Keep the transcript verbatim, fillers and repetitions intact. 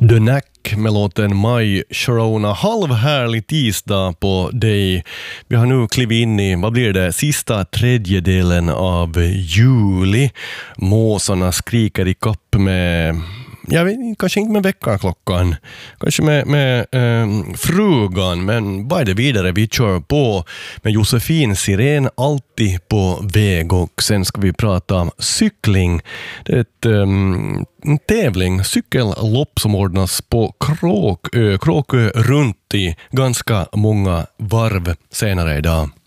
The Knack med låten My Sharona. Halvhärlig tisdag på dig. Vi har nu klivit in i, vad blir det, sista tredjedelen av juli. Måsarna skriker i kapp med, jag vet kanske inte med veckaklockan, kanske med, med eh, frugan, men vad är det vidare? Vi kör på med Josefin Sirén, alltid på väg, och sen ska vi prata om cykling. Det är ett um, en tävling, cykellopp som ordnas på Kråkö, Kråkö runt i ganska många varv senare idag.